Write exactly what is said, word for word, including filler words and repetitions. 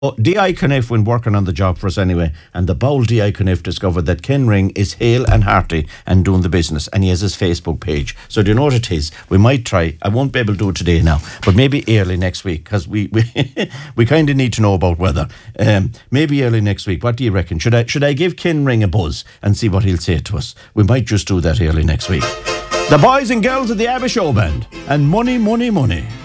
Oh, D I Connect went working on the job for us anyway, and the bold D I Connect discovered that Ken Ring is hale and hearty and doing the business, and he has his Facebook page. So do you know what it is? We might try. I won't be able to do it today now, but maybe early next week, because we we, we kind of need to know about weather. Um, maybe early next week. What do you reckon? Should I should I give Ken Ring a buzz and see what he'll say to us? We might just do that early next week. The boys and girls of the Abbey Show Band and Money, Money, Money.